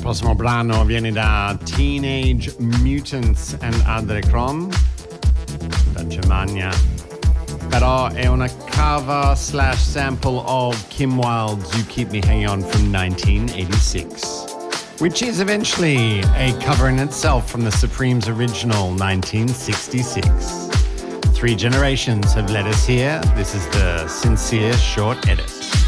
prossimo brano viene da Teenage Mutants and Adrecrom, da Germania, però è una cover / sample of Kim Wilde's You Keep Me Hanging On from 1986, which is eventually a cover in itself from the Supremes' original 1966. 3 generations have led us here. This is the Sincere Short Edit.